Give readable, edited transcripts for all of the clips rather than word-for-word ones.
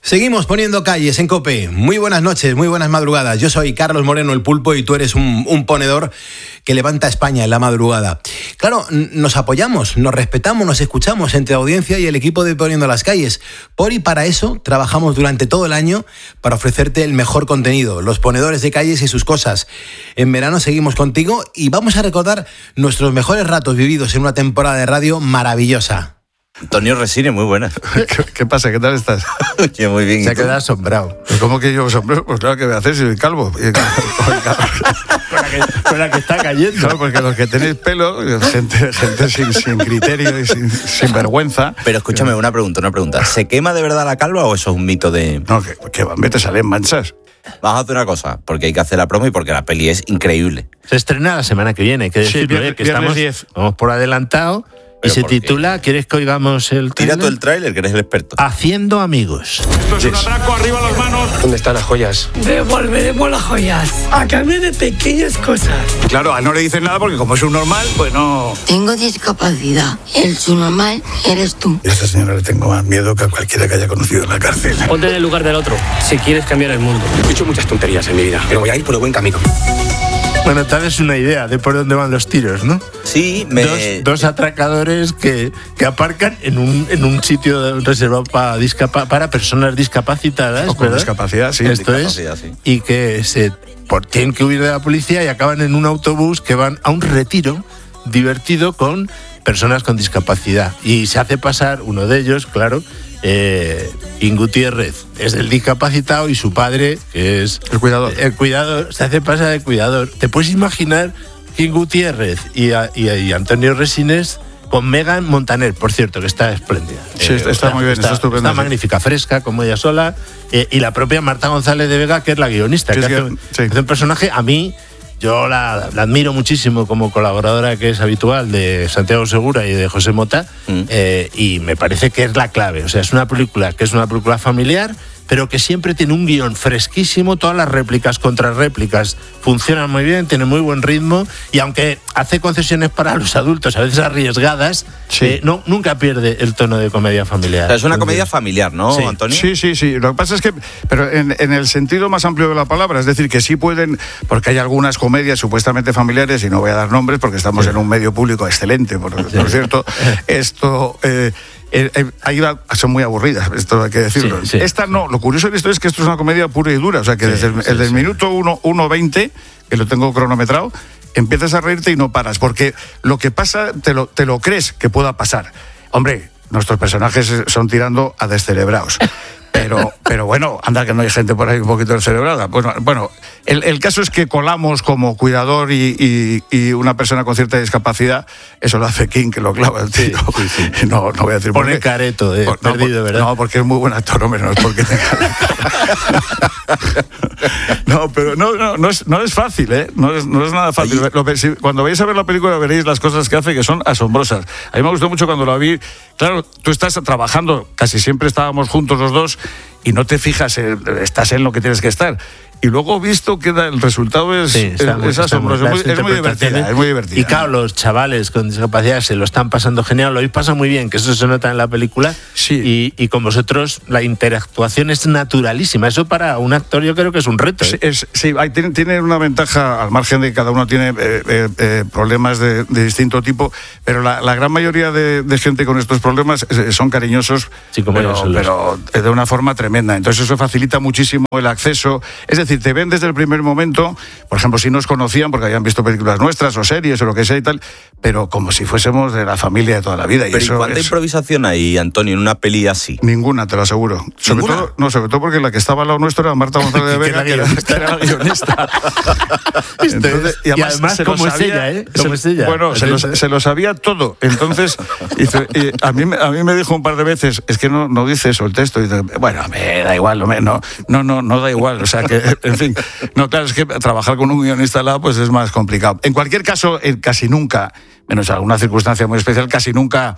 Seguimos poniendo calles en COPE. Muy buenas noches, muy buenas madrugadas. Yo soy Carlos Moreno, el Pulpo, y tú eres un ponedor que levanta España en la madrugada. Claro, nos apoyamos, nos respetamos, nos escuchamos entre audiencia y el equipo de Poniendo las Calles. Por y para eso trabajamos durante todo el año para ofrecerte el mejor contenido, los ponedores de calles y sus cosas. En verano seguimos contigo y vamos a recordar nuestros mejores ratos vividos en una temporada de radio maravillosa. Antonio Resines, muy buenas. ¿Qué pasa? ¿Qué tal estás? Oye, muy bien. Se ha quedado asombrado. ¿Cómo que yo sombrero? Pues claro, ¿qué voy a hacer si soy calvo? Con la que está cayendo. Claro, porque los que tenéis pelo, gente sin criterio y sin vergüenza. Pero escúchame, una pregunta. ¿Se quema de verdad la calva o eso es un mito de...? No, que te salen manchas. Vamos a hacer una cosa, porque hay que hacer la promo y porque la peli es increíble. Se estrena la semana que viene, hay que decirlo, que estamos 10. Vamos por adelantado. Y se titula, ¿quieres que oigamos el tráiler? Tira tú el tráiler, que eres el experto. Haciendo amigos. Esto es un atraco, arriba las manos. ¿Dónde están las joyas? Devolveremos las joyas, a cambio de pequeñas cosas. Claro, no le dicen nada porque como es un normal, pues no... Tengo discapacidad, el subnormal eres tú. Y a esta señora le tengo más miedo que a cualquiera que haya conocido en la cárcel. Ponte en el lugar del otro, si quieres cambiar el mundo. He hecho muchas tonterías en mi vida, pero voy a ir por el buen camino. Bueno, tal es una idea de por dónde van los tiros, ¿no? Sí, Dos atracadores que aparcan en un sitio reservado para personas discapacitadas, o con ¿verdad? discapacidad, sí. Esto discapacidad, es, sí. Y que tienen que huir de la policía y acaban en un autobús que van a un retiro divertido con personas con discapacidad. Y se hace pasar uno de ellos, claro... King Gutiérrez es el discapacitado y su padre, que es el cuidador, se hace pasar de cuidador. ¿Te puedes imaginar King Gutiérrez y Antonio Resines con Megan Montaner, por cierto, que está espléndida? Sí, está muy bien, está estupenda. Está magnífica, fresca, como ella sola, y la propia Marta González de Vega, que es la guionista, que hace un personaje, a mí... Yo la admiro muchísimo como colaboradora que es habitual de Santiago Segura y de José Mota, y me parece que es la clave. O sea, es una película que es una película familiar, pero que siempre tiene un guión fresquísimo, todas las réplicas, contrarréplicas funcionan muy bien, tiene muy buen ritmo, y aunque hace concesiones para los adultos, a veces arriesgadas, nunca pierde el tono de comedia familiar. O sea, es una comedia familiar, ¿no, sí, Antonio? Sí. Lo que pasa es que, pero en el sentido más amplio de la palabra, es decir, que sí pueden, porque hay algunas comedias supuestamente familiares, y no voy a dar nombres porque estamos en un medio público excelente, por cierto, esto... ahí son muy aburridas, esto hay que decirlo. Sí. Esta no, lo curioso de esto es que esto es una comedia pura y dura, o sea que desde el minuto 1:20, que lo tengo cronometrado, empiezas a reírte y no paras, porque lo que pasa te lo crees que pueda pasar. Hombre, nuestros personajes son tirando a descerebrados. Pero bueno, anda que no hay gente por ahí un poquito descerebrada. Bueno, el caso es que colamos como cuidador y una persona con cierta discapacidad, eso lo hace King, que lo clava el tío. Sí. No voy a decir por qué. Pone careto, perdido, ¿verdad? No, porque es muy buen actor, hombre, no es porque tenga... No, pero no es fácil, ¿eh? No es nada fácil. Cuando vayáis a ver la película veréis las cosas que hace, que son asombrosas. A mí me gustó mucho cuando la vi. Claro, tú estás trabajando, casi siempre estábamos juntos los dos, y no te fijas, estás en lo que tienes que estar. Y luego visto que el resultado es asombroso, es muy divertida. Y claro, los chavales con discapacidad se lo están pasando genial, lo habéis pasado muy bien, que eso se nota en la película. Sí. Y con vosotros la interactuación es naturalísima. Eso para un actor yo creo que es un reto. Sí, tiene una ventaja, al margen de que cada uno tiene problemas de distinto tipo, pero la gran mayoría de gente con estos problemas son cariñosos, pero de una forma tremenda. Entonces eso facilita muchísimo el acceso. Es decir, te ven desde el primer momento, por ejemplo, si nos conocían porque habían visto películas nuestras o series o lo que sea y tal, pero como si fuésemos de la familia de toda la vida. ¿Pero cuánta improvisación hay, Antonio, en una peli así? Ninguna, te lo aseguro. Sobre todo porque la que estaba al lado nuestro era Marta González de Vega, que era la guionista. Entonces, y además como es ella, ¿eh? Como es ella. Bueno, se lo sabía todo. Entonces, a mí me dijo un par de veces, es que no dice eso el texto. Y dice, bueno, me da igual, no da igual. O sea que, en fin, no, claro, es que trabajar con un guionista al lado pues es más complicado. En cualquier caso, casi nunca, menos alguna circunstancia muy especial, casi nunca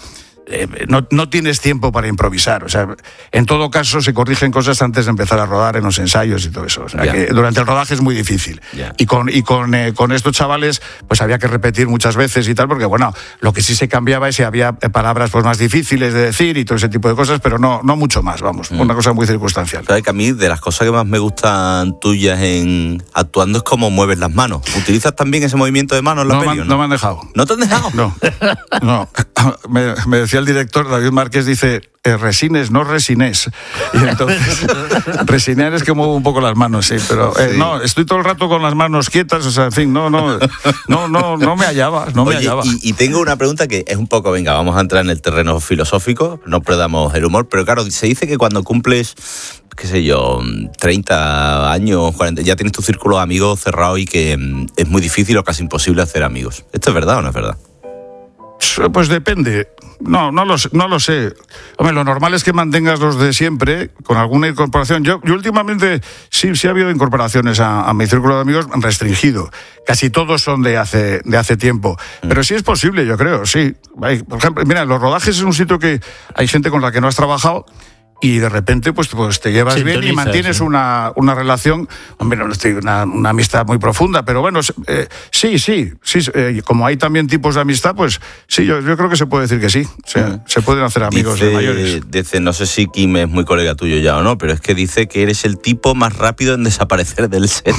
no tienes tiempo para improvisar. O sea, en todo caso se corrigen cosas antes de empezar a rodar en los ensayos y todo eso. O sea, que durante el rodaje es muy difícil. Y con estos chavales pues había que repetir muchas veces y tal, porque bueno, lo que sí se cambiaba es si había palabras pues más difíciles de decir y todo ese tipo de cosas, pero no mucho más, vamos. Una cosa muy circunstancial. Sabes que a mí de las cosas que más me gustan tuyas en actuando es cómo mueves las manos. ¿Utilizas también ese movimiento de manos en la peli, no me han dejado. ¿No te han dejado? No. Me decía el director David Márquez, dice, resines, no resines. Y entonces, resinear es que muevo un poco las manos, sí, pero sí. No, estoy todo el rato con las manos quietas, o sea, en fin, no me hallaba, Y tengo una pregunta que es un poco, venga, vamos a entrar en el terreno filosófico, no perdamos el humor, pero claro, se dice que cuando cumples, qué sé yo, 30 años, 40, ya tienes tu círculo de amigos cerrado y que es muy difícil o casi imposible hacer amigos. ¿Esto es verdad o no es verdad? Pues depende. No lo sé. Hombre, lo normal es que mantengas los de siempre, con alguna incorporación. Yo últimamente sí ha habido incorporaciones a mi círculo de amigos restringido. Casi todos son de hace tiempo. Pero sí es posible, yo creo, sí. Por ejemplo, mira, los rodajes es un sitio que hay gente con la que no has trabajado y de repente pues te llevas bien y mantienes una relación, hombre, una amistad muy profunda, pero bueno, sí, como hay también tipos de amistad, pues sí, yo creo que se puede decir que sí, se pueden hacer amigos de mayores. Dice, no sé si Kim es muy colega tuyo ya o no, pero es que dice que eres el tipo más rápido en desaparecer del set.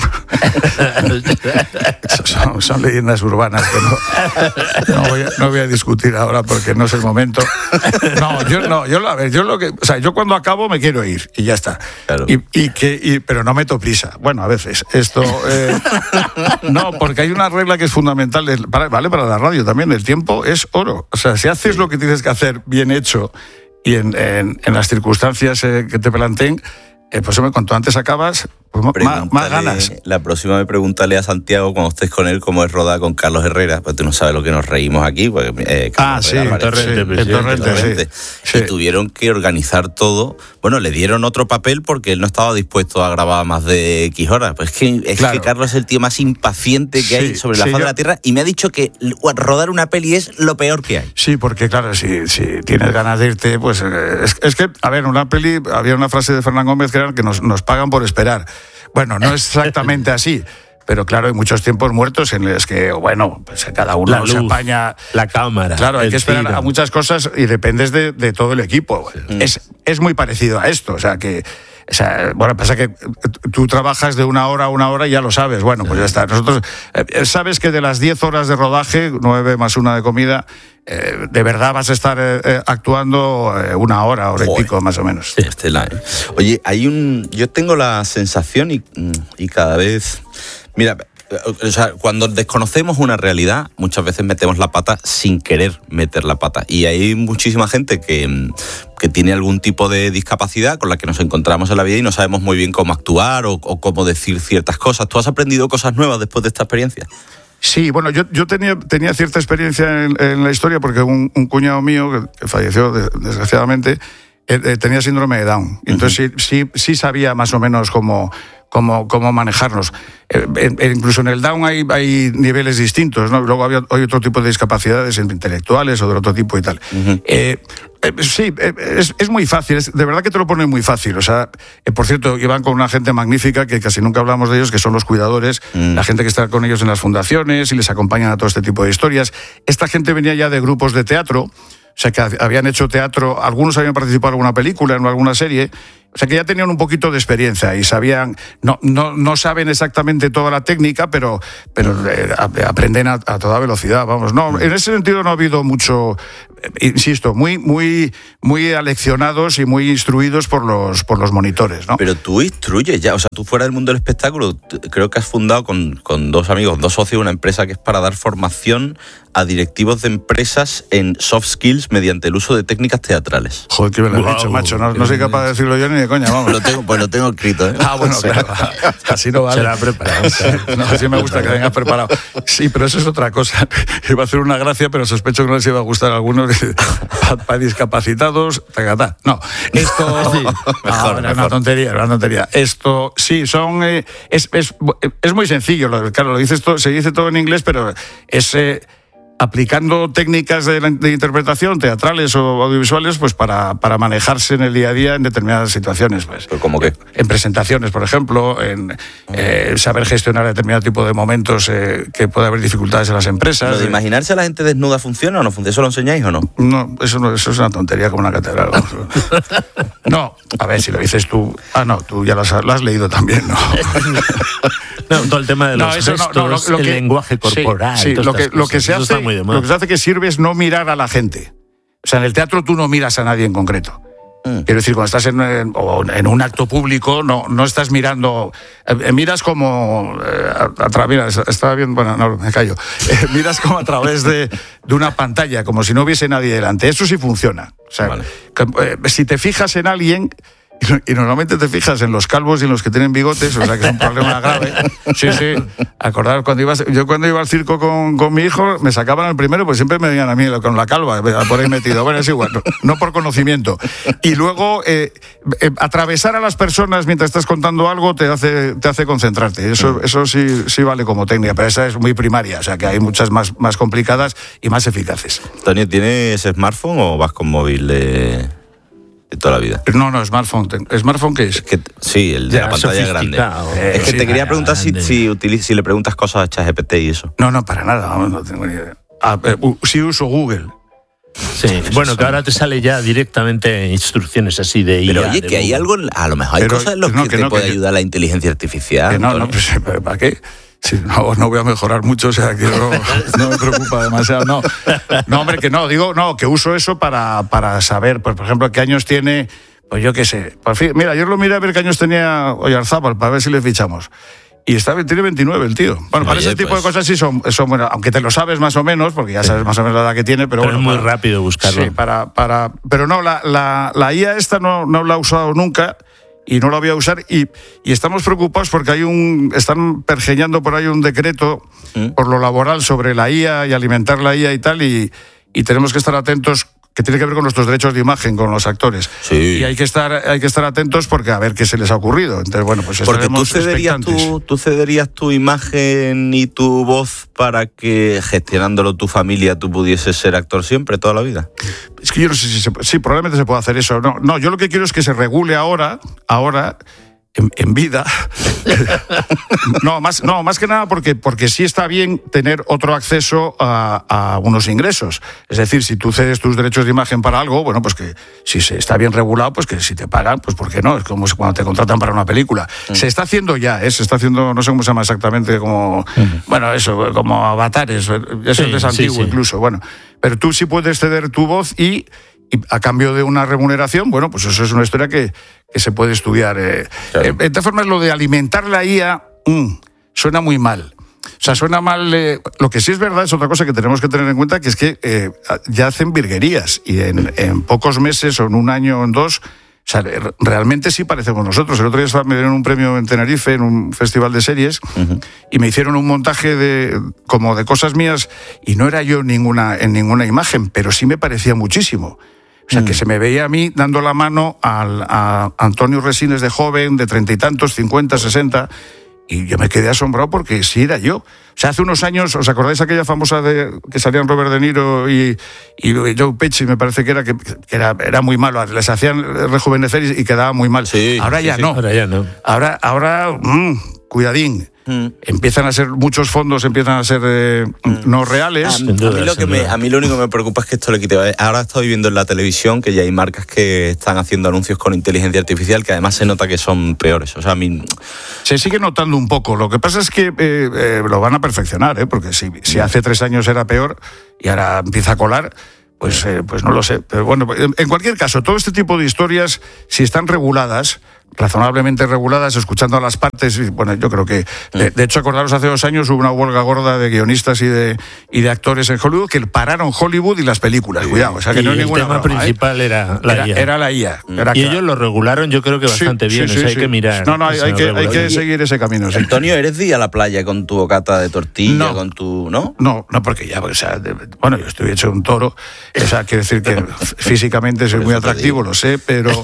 son leyendas urbanas que no voy a discutir ahora porque no es el momento. Yo cuando acabo me quiero ir y ya está. Claro. Pero no meto prisa. Bueno, a veces. Esto. No, porque hay una regla que es fundamental, vale para la radio también: el tiempo es oro. O sea, si haces lo que tienes que hacer bien hecho y en las circunstancias que te planteen, pues hombre, cuanto antes acabas, pues más ganas. La próxima me pregúntale a Santiago, cuando estés con él, cómo es rodar con Carlos Herrera, pues tú no sabes lo que nos reímos aquí. Porque, Carlos Torrente. Y tuvieron que organizar todo. Bueno, le dieron otro papel porque él no estaba dispuesto a grabar más de X horas. Pues que Carlos es el tío más impaciente que hay sobre la faz de la Tierra, y me ha dicho que rodar una peli es lo peor que hay. Sí, porque claro, si tienes ganas de irte, pues es que, a ver, una peli, había una frase de Fernán Gómez que era que nos pagan por esperar. Bueno, no es exactamente así, pero claro, hay muchos tiempos muertos en los que, bueno, pues cada uno se apaña. La cámara. Claro, hay que esperar a muchas cosas y dependes de todo el equipo. Sí. Es muy parecido a esto, o sea que... bueno, pasa que tú trabajas de una hora a una hora y ya lo sabes. Bueno, pues ya está. Nosotros, sabes que de las 10 horas de rodaje, 9 más 1 de comida, de verdad vas a estar actuando una hora y pico más o menos. Sí, Oye, yo tengo la sensación y cada vez... Mira, o sea, cuando desconocemos una realidad, muchas veces metemos la pata sin querer meter la pata. Y hay muchísima gente que tiene algún tipo de discapacidad con la que nos encontramos en la vida y no sabemos muy bien cómo actuar o cómo decir ciertas cosas. ¿Tú has aprendido cosas nuevas después de esta experiencia? Sí, bueno, yo tenía cierta experiencia en la historia porque un cuñado mío que falleció desgraciadamente tenía síndrome de Down. Entonces sí sabía más o menos cómo manejarnos. Incluso en el Down hay niveles distintos, ¿no? Luego hay otro tipo de discapacidades intelectuales o de otro tipo y tal. Sí, es muy fácil, de verdad que te lo pone muy fácil. O sea, por cierto, iban con una gente magnífica que casi nunca hablamos de ellos, que son los cuidadores, la gente que está con ellos en las fundaciones y les acompañan a todo este tipo de historias. Esta gente venía ya de grupos de teatro, o sea, que habían hecho teatro, algunos habían participado en alguna película, en alguna serie. O sea, que ya tenían un poquito de experiencia y sabían, no saben exactamente toda la técnica, pero aprenden a toda velocidad, vamos. No, en ese sentido no ha habido mucho, insisto, muy aleccionados y muy instruidos por los monitores, ¿no? Pero tú instruyes ya, o sea, tú fuera del mundo del espectáculo, creo que has fundado con dos amigos, dos socios, una empresa que es para dar formación a directivos de empresas en soft skills mediante el uso de técnicas teatrales. Joder, que me lo has dicho, macho. No soy capaz de decirlo yo ni de coña, vamos. Lo tengo escrito, ¿eh? Bueno, sí. Claro. Así no vale. Se la ha preparado. No, así me gusta que vengas preparado. Sí, pero eso es otra cosa. Iba a hacer una gracia, pero sospecho que no les iba a gustar a algunos. Para discapacitados, tacatá. No, esto... Sí, mejor. Una tontería. Esto, sí, son... es muy sencillo. Claro, se dice todo en inglés, pero es... aplicando técnicas de interpretación teatrales o audiovisuales, pues para manejarse en el día a día en determinadas situaciones, pues. ¿Cómo qué? En presentaciones, por ejemplo, en saber gestionar determinado tipo de momentos que puede haber dificultades en las empresas. ¿Lo de imaginarse a la gente desnuda funciona o no funciona? ¿Eso lo enseñáis o no? No, eso es una tontería como una catedral. No, a ver, si lo dices tú... Ah, no, tú ya lo has leído también, ¿no? No, todo el tema de los gestos, el lenguaje corporal. Sí, lo que se hace que sirve es no mirar a la gente. O sea, en el teatro tú no miras a nadie en concreto. Quiero decir, cuando estás en un acto público, no estás mirando... miras como... mira, estaba viendo... Bueno, no, me callo. Miras como a través de una pantalla, como si no hubiese nadie delante. Eso sí funciona. O sea, vale. Si te fijas en alguien... Y normalmente te fijas en los calvos y en los que tienen bigotes, o sea que es un problema grave. Sí. Acordar, yo cuando iba al circo con mi hijo, me sacaban el primero, pues siempre me veían a mí con la calva, por ahí metido. Bueno, es igual, no por conocimiento. Y luego, atravesar a las personas mientras estás contando algo te hace concentrarte. Eso sí vale como técnica, pero esa es muy primaria, o sea que hay muchas más complicadas y más eficaces. Antonio, ¿tienes smartphone o vas con móvil de toda la vida? No, smartphone. ¿Smartphone qué es? Sí, el de la pantalla grande. Es que te quería preguntar si le preguntas cosas a ChatGPT y eso. No, para nada, no tengo ni idea. Sí uso Google. Sí, bueno, que ahora te sale ya directamente instrucciones así de IA. Pero oye, que hay algo, a lo mejor hay cosas en las que te puede ayudar la inteligencia artificial. Pues, ¿para qué? Sí, no voy a mejorar mucho, o sea, que no me preocupa demasiado. No, hombre, que no, digo, no, que uso eso para saber, pues, por ejemplo, qué años tiene, pues yo qué sé. Por fin, mira, yo lo miré a ver qué años tenía Oyarzábal, para ver si le fichamos. Y tiene 29 el tío. Bueno, para ese tipo de cosas sí son buenas, aunque te lo sabes más o menos, porque ya sabes más o menos la edad que tiene, pero bueno, es muy rápido buscarlo. Sí, pero no, la IA esta no la he usado nunca. Y no la voy a usar, y estamos preocupados porque están pergeñando por ahí un decreto por lo laboral sobre la IA y alimentar la IA y tal, y tenemos que estar atentos, que tiene que ver con nuestros derechos de imagen, con los actores. Sí. Y hay que estar atentos porque a ver qué se les ha ocurrido. Entonces, bueno, pues estaremos expectantes. ¿Tú cederías tu imagen y tu voz para que, gestionándolo tu familia, tú pudieses ser actor siempre, toda la vida? Es que yo no sé si probablemente se puede hacer eso. No, yo lo que quiero es que se regule ahora en vida. más que nada porque sí está bien tener otro acceso a unos ingresos. Es decir, si tú cedes tus derechos de imagen para algo, bueno, pues que si se está bien regulado, pues que si te pagan, pues ¿por qué no? Es como cuando te contratan para una película. Se está haciendo ya, se está haciendo, no sé cómo se llama exactamente, como, bueno, eso, como avatares, eso es antiguo incluso, bueno. Pero tú sí puedes ceder tu voz y a cambio de una remuneración, bueno, pues eso es una historia que se puede estudiar. Claro. De todas formas, lo de alimentar la IA suena muy mal. O sea, suena mal. Lo que sí es verdad es otra cosa que tenemos que tener en cuenta, que es que ya hacen virguerías y en pocos meses o en un año o en dos, o sea, realmente sí parecemos nosotros. El otro día me dieron un premio en Tenerife, en un festival de series, y me hicieron un montaje como de cosas mías, y no era yo en ninguna imagen, pero sí me parecía muchísimo. O sea, que se me veía a mí dando la mano a Antonio Resines de joven, de 30 y tantos, 50, 60, y yo me quedé asombrado porque sí era yo. O sea, hace unos años, ¿os acordáis aquella famosa que salían Robert De Niro y Joe Pesci, me parece que era muy malo, les hacían rejuvenecer y quedaba muy mal. Sí, ahora ya no. Ahora ya no. Ahora, cuidadín. Empiezan a ser muchos fondos, empiezan a ser no reales. A mí lo único que me preocupa es que esto le quite. Ahora estoy viendo en la televisión que ya hay marcas que están haciendo anuncios con inteligencia artificial que además se nota que son peores. O sea, se sigue notando un poco. Lo que pasa es que lo van a perfeccionar, porque si hace 3 años era peor y ahora empieza a colar, pues no lo sé. Pero bueno, en cualquier caso, todo este tipo de historias, si están reguladas, razonablemente reguladas, escuchando a las partes, y bueno, yo creo que de hecho, acordaros, hace 2 años hubo una huelga gorda de guionistas y de actores en Hollywood que pararon Hollywood y las películas. Cuidado, o sea, que no hay ninguna broma. El tema principal era la IA. Era la IA. Y ellos lo regularon, yo creo que bastante bien. Sí, hay que mirar. No, hay que seguir ese camino. Sí. Antonio, ¿eres de ir a la playa con tu bocata de tortilla, con tu... ¿No? No, porque ya, o sea, bueno, yo estoy hecho un toro, o sea, quiere decir que físicamente soy muy atractivo, lo sé, pero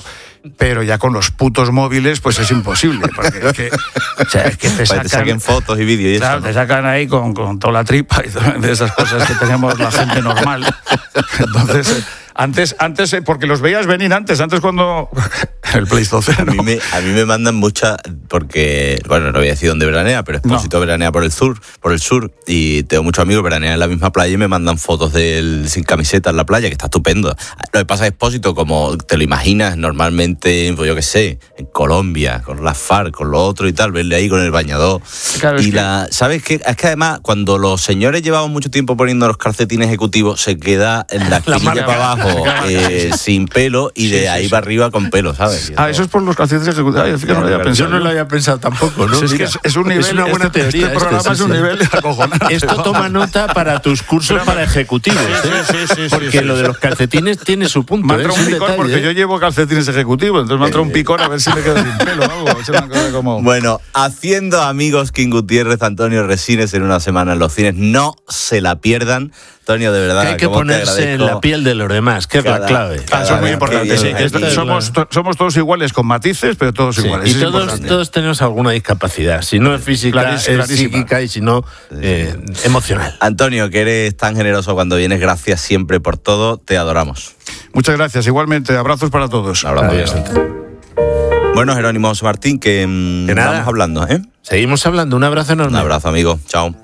pero ya con los putos móviles pues es imposible, porque es que te saquen fotos y vídeos y claro, eso, ¿no? te sacan ahí con toda la tripa y de esas cosas que tenemos la gente normal. Entonces, antes porque los veías venir antes cuando el Pleistoceno. A mí me mandan muchas, porque, bueno, no voy a decir dónde veranea, pero Expósito veranea por el sur, y tengo muchos amigos que veranean en la misma playa y me mandan fotos de él sin camiseta en la playa, que está estupendo. Lo que pasa es Expósito, como te lo imaginas normalmente, pues yo qué sé, en Colombia, con las FARC, con lo otro y tal, verle ahí con el bañador. Claro, ¿sabes qué? Es que además, cuando los señores llevamos mucho tiempo poniendo los calcetines ejecutivos, se queda en la espinilla para abajo, sin pelo, y de ahí para arriba con pelo, ¿sabes? Eso es por los calcetines ejecutivos. Yo no lo había pensado tampoco, ¿no? Es que es un nivel, es una buena teoría. Este programa es un nivel acojonante. Esto toma nota para tus cursos para ejecutivos, porque lo de los calcetines tiene su punto. Me ha entrado un picor porque yo llevo calcetines ejecutivos, entonces me ha entrado un picor a ver si me quedo sin pelo o algo. Es una cosa como... Bueno, haciendo amigos, King Gutiérrez, Antonio Resines en una semana en los cines. No se la pierdan. Antonio, de verdad, que hay que ponerse en la piel de los demás, que es la clave. Eso es muy importante, sí. Somos todos iguales con matices, pero todos iguales. Y todos tenemos alguna discapacidad. Si no es física, es psíquica, y si no, emocional. Antonio, que eres tan generoso cuando vienes, gracias siempre por todo, te adoramos. Muchas gracias, igualmente, abrazos para todos. Bueno, Jerónimo Martín, que nada, vamos hablando, ¿eh? Seguimos hablando, un abrazo enorme. Un abrazo, amigo, chao.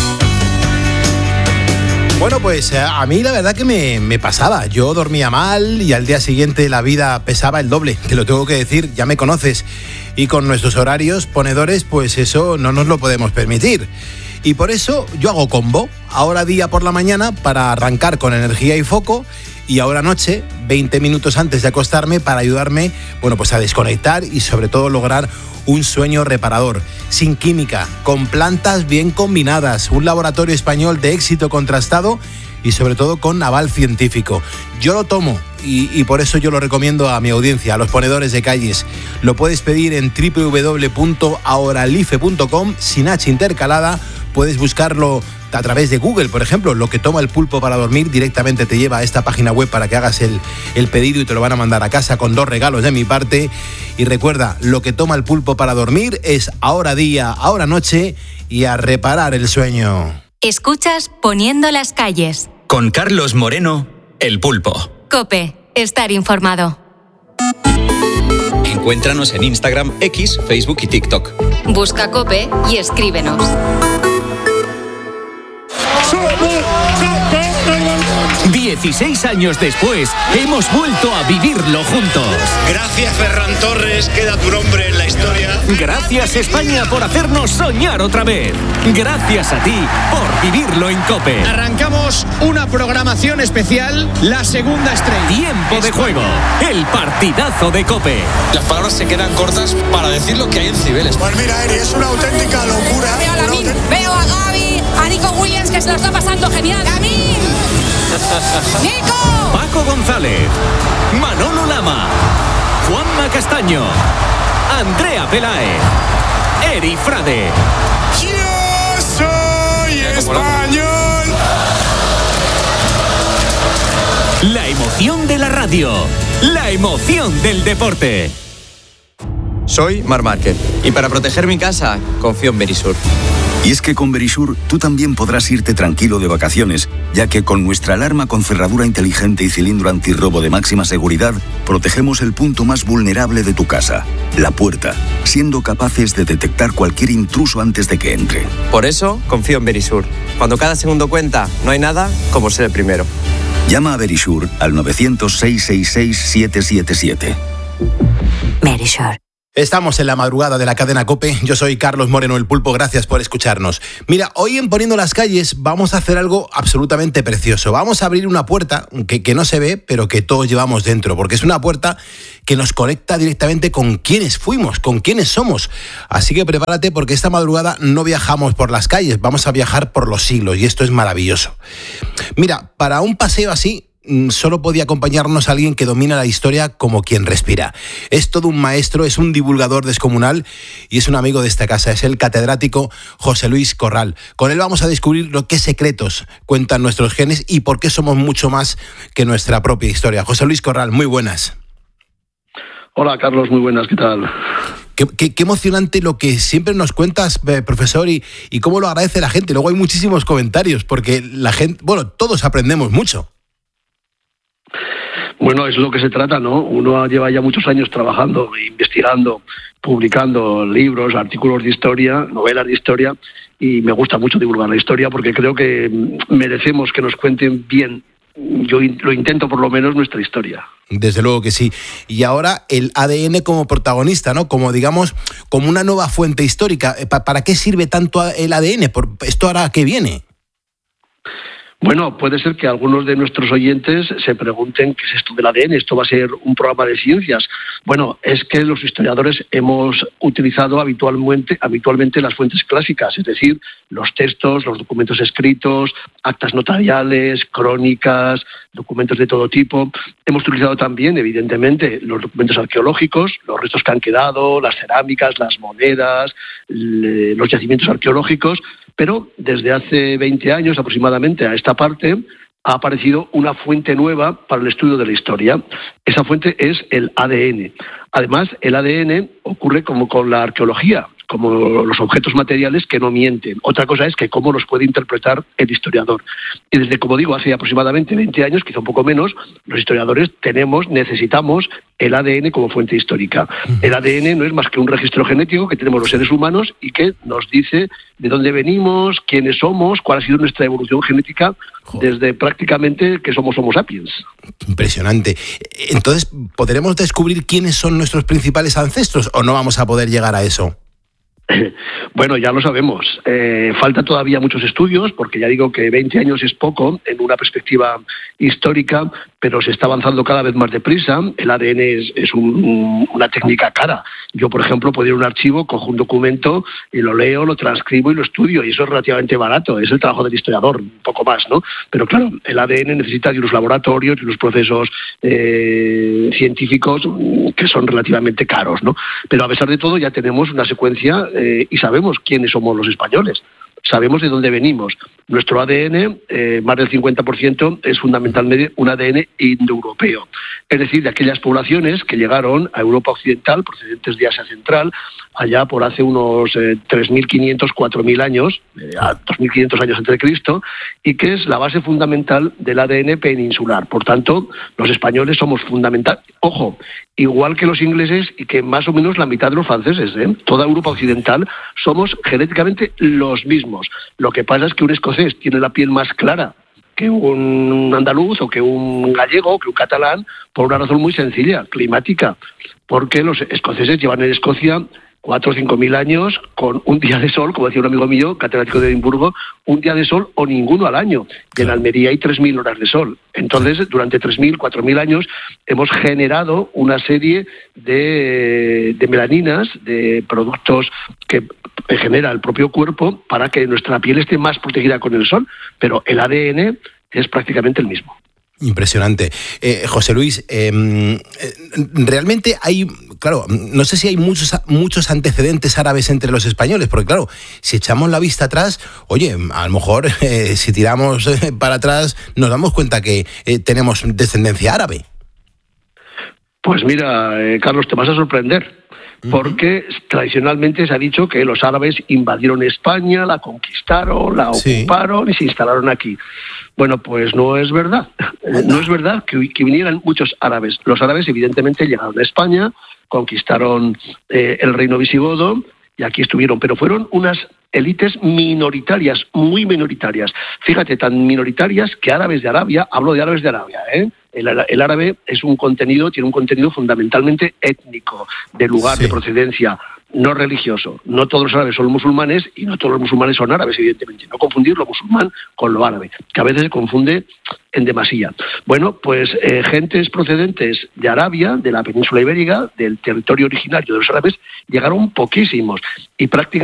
Bueno, pues a mí la verdad que me pasaba. Yo dormía mal y al día siguiente la vida pesaba el doble. Te lo tengo que decir, ya me conoces. Y con nuestros horarios ponedores, pues eso no nos lo podemos permitir. Y por eso yo hago combo. Ahora día por la mañana para arrancar con energía y foco. Y ahora noche, 20 minutos antes de acostarme, para ayudarme, bueno, pues a desconectar y sobre todo lograr un sueño reparador, sin química, con plantas bien combinadas, un laboratorio español de éxito contrastado y sobre todo con aval científico. Yo lo tomo y por eso yo lo recomiendo a mi audiencia, a los ponedores de calles. Lo puedes pedir en www.ahoralife.com, sin H intercalada. Puedes buscarlo a través de Google, por ejemplo. Lo que toma el pulpo para dormir directamente te lleva a esta página web para que hagas el pedido y te lo van a mandar a casa con 2 regalos de mi parte. Y recuerda, lo que toma el pulpo para dormir es ahora día, ahora noche, y a reparar el sueño. Escuchas Poniendo las calles. Con Carlos Moreno, El Pulpo. COPE, estar informado. Encuéntranos en Instagram, X, Facebook y TikTok. Busca COPE y escríbenos. 16 años después, hemos vuelto a vivirlo juntos. Gracias, Ferran Torres, queda tu nombre en la historia. Gracias, España, por hacernos soñar otra vez. Gracias a ti por vivirlo en COPE. Arrancamos una programación especial, la segunda estrella. Tiempo de juego, el partidazo de COPE. Las palabras se quedan cortas para decir lo que hay en Cibeles. Pues mira, Eri, es una auténtica locura. Veo a Lamin, veo a Gaby, a Nico Williams, que se lo está pasando genial. ¡Lamin! ¡Nico! Paco González, Manolo Lama, Juanma Castaño, Andrea Peláez, Eri Frade. ¡Yo soy español! La emoción de la radio, la emoción del deporte. Soy Marc Márquez y para proteger mi casa confío en Verisur. Y es que con Verisur tú también podrás irte tranquilo de vacaciones, ya que con nuestra alarma con cerradura inteligente y cilindro antirrobo de máxima seguridad, protegemos el punto más vulnerable de tu casa, la puerta, siendo capaces de detectar cualquier intruso antes de que entre. Por eso confío en Verisur. Cuando cada segundo cuenta, no hay nada como ser el primero. Llama a Verisur al 900-666-777. Verisur. Estamos en la madrugada de la cadena COPE. Yo soy Carlos Moreno, El Pulpo. Gracias por escucharnos. Mira, hoy en Poniendo las Calles vamos a hacer algo absolutamente precioso. Vamos a abrir una puerta que no se ve, pero que todos llevamos dentro, porque es una puerta que nos conecta directamente con quiénes fuimos, con quiénes somos. Así que prepárate, porque esta madrugada no viajamos por las calles, vamos a viajar por los siglos, y esto es maravilloso. Mira, para un paseo así, solo podía acompañarnos alguien que domina la historia como quien respira. Es todo un maestro, es un divulgador descomunal y es un amigo de esta casa. Es el catedrático José Luis Corral. Con él vamos a descubrir qué secretos cuentan nuestros genes y por qué somos mucho más que nuestra propia historia. José Luis Corral, muy buenas. Hola, Carlos, muy buenas, ¿qué tal? Qué emocionante lo que siempre nos cuentas, profesor, y cómo lo agradece la gente. Luego hay muchísimos comentarios, porque la gente, bueno, todos aprendemos mucho. Bueno, es lo que se trata, ¿no? Uno lleva ya muchos años trabajando, investigando, publicando libros, artículos de historia, novelas de historia, y me gusta mucho divulgar la historia porque creo que merecemos que nos cuenten bien, yo lo intento por lo menos, nuestra historia. Desde luego que sí. Y ahora el ADN como protagonista, ¿no? Como, digamos, como una nueva fuente histórica. ¿Para qué sirve tanto el ADN? ¿Esto ahora qué viene? Bueno, puede ser que algunos de nuestros oyentes se pregunten qué es esto del ADN, esto va a ser un programa de ciencias. Bueno, es que los historiadores hemos utilizado habitualmente las fuentes clásicas, es decir, los textos, los documentos escritos, actas notariales, crónicas, documentos de todo tipo. Hemos utilizado también, evidentemente, los documentos arqueológicos, los restos que han quedado, las cerámicas, las monedas, los yacimientos arqueológicos, pero desde hace 20 años aproximadamente a esta parte ha aparecido una fuente nueva para el estudio de la historia. Esa fuente es el ADN. Además, el ADN ocurre como con la arqueología, como los objetos materiales que no mienten. Otra cosa es que cómo los puede interpretar el historiador. Y desde, como digo, hace aproximadamente 20 años, quizá un poco menos, los historiadores necesitamos el ADN como fuente histórica. El ADN no es más que un registro genético que tenemos los seres humanos y que nos dice de dónde venimos, quiénes somos, cuál ha sido nuestra evolución genética desde prácticamente que somos Homo sapiens. Impresionante. Entonces, ¿podremos descubrir quiénes son nuestros principales ancestros o no vamos a poder llegar a eso? Bueno, ya lo sabemos. Falta todavía muchos estudios, porque ya digo que 20 años es poco en una perspectiva histórica, pero se está avanzando cada vez más deprisa. El ADN es una técnica cara. Yo, por ejemplo, puedo ir a un archivo, cojo un documento y lo leo, lo transcribo y lo estudio, y eso es relativamente barato. Es el trabajo del historiador, un poco más, ¿no? Pero claro, el ADN necesita de unos laboratorios y unos procesos científicos que son relativamente caros, ¿no? Pero a pesar de todo ya tenemos una secuencia y sabemos quiénes somos los españoles. Sabemos de dónde venimos. Nuestro ADN, más del 50%, es fundamentalmente un ADN indoeuropeo. Es decir, de aquellas poblaciones que llegaron a Europa Occidental, procedentes de Asia Central, allá por hace unos 3.500, 4.000 años, 2.500 años antes de Cristo, y que es la base fundamental del ADN peninsular. Por tanto, los españoles somos fundamental. Ojo, igual que los ingleses y que más o menos la mitad de los franceses, toda Europa Occidental, somos genéticamente los mismos. Lo que pasa es que un escocés tiene la piel más clara que un andaluz o que un gallego o que un catalán, por una razón muy sencilla, climática, porque los escoceses llevan en Escocia 4 o 5.000 años con un día de sol, como decía un amigo mío, catedrático de Edimburgo, un día de sol o ninguno al año. Y en Almería hay 3.000 horas de sol. Entonces, durante 3.000, 4.000 años hemos generado una serie de melaninas, de productos que genera el propio cuerpo para que nuestra piel esté más protegida con el sol. Pero el ADN es prácticamente el mismo. Impresionante. José Luis, realmente hay, claro, no sé si hay muchos antecedentes árabes entre los españoles, porque claro, si echamos la vista atrás, oye, a lo mejor si tiramos para atrás nos damos cuenta que tenemos descendencia árabe. Pues mira, Carlos, te vas a sorprender. Porque tradicionalmente se ha dicho que los árabes invadieron España, la conquistaron, la ocuparon y se instalaron aquí. Bueno, pues no es verdad. No es verdad que vinieran muchos árabes. Los árabes evidentemente llegaron a España, conquistaron el reino visigodo y aquí estuvieron, pero fueron unas élites minoritarias, muy minoritarias. Fíjate, tan minoritarias que árabes de Arabia, hablo de árabes de Arabia, El árabe tiene un contenido fundamentalmente étnico, de lugar, de procedencia, no religioso. No todos los árabes son musulmanes y no todos los musulmanes son árabes, evidentemente. No confundir lo musulmán con lo árabe, que a veces se confunde en demasía. Bueno, pues gentes procedentes de Arabia, de la península ibérica, del territorio originario de los árabes, llegaron poquísimos y prácticamente